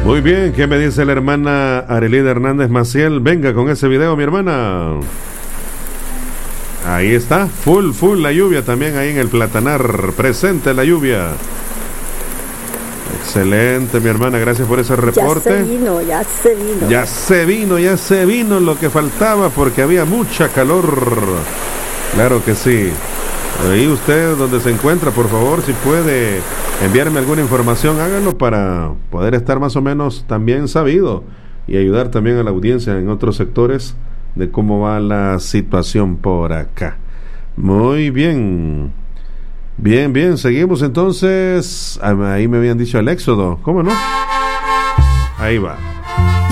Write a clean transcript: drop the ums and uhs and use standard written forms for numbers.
Muy bien, ¿qué me dice la hermana Arelida Hernández Maciel? Venga con ese video, mi hermana. Ahí está, full la lluvia también ahí en el Platanar, presente la lluvia. Excelente, mi hermana, gracias por ese reporte. Ya se vino lo que faltaba porque había mucha calor. Claro que sí. Ahí usted donde se encuentra, por favor, si puede enviarme alguna información, hágalo para poder estar más o menos también sabido y ayudar también a la audiencia en otros sectores de cómo va la situación por acá. Muy bien. Bien, seguimos entonces. Ahí me habían dicho el éxodo, ¿cómo no? Ahí va.